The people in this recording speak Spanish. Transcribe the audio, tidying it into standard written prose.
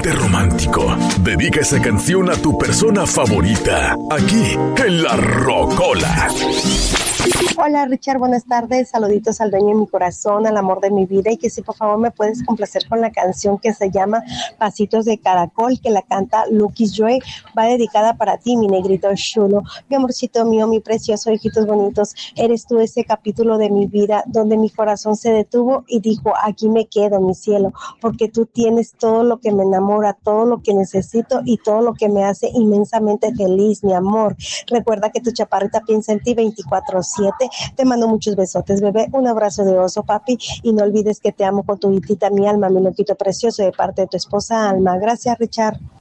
ponte romántico. Dedica esa canción a tu persona favorita, aquí en La Rocola. Hola Richard, buenas tardes, saluditos al dueño de mi corazón, al amor de mi vida, y que si por favor me puedes complacer con la canción que se llama Pasitos de Caracol, que la canta Lucky Joy. Va dedicada para ti, mi negrito chulo, mi amorcito mío, mi precioso, hijitos bonitos. Eres tú ese capítulo de mi vida donde mi corazón se detuvo y dijo, aquí me quedo, mi cielo, porque tú tienes todo lo que me enamora, todo lo que necesito y todo lo que me hace inmensamente feliz, mi amor. Recuerda que tu chaparrita piensa en ti 24/7. Te mando muchos besotes, bebé, un abrazo de oso, papi, y no olvides que te amo con tu hitita, mi alma, mi loquito precioso, de parte de tu esposa Alma. Gracias, Richard.